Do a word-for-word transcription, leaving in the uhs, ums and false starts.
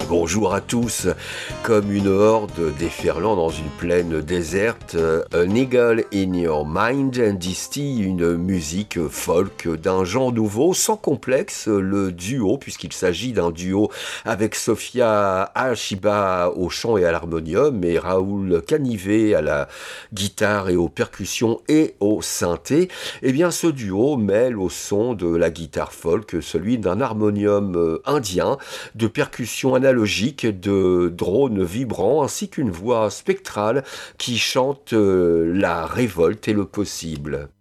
Bonjour à tous. Comme une horde déferlant dans une plaine déserte, An Eagle in Your Mind distille une musique folk d'un genre nouveau, sans complexe, le duo, puisqu'il s'agit d'un duo avec Sophia Hashiba au chant et à l'harmonium et Raoul Canivet à la guitare et aux percussions et au synthé. Eh bien, ce duo mêle au son de la guitare folk celui d'un harmonium indien, de percussions analogiques, de drones vibrants ainsi qu'une voix spectrale qui chante euh, la révolte et le possible.